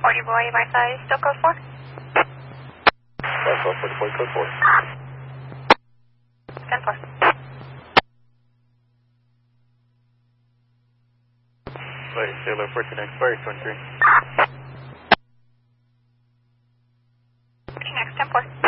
40 boy, my size, still code 4? 40 boy, code 4. 10-4. Lady Sailor 14 expiry 23. Next 10-4.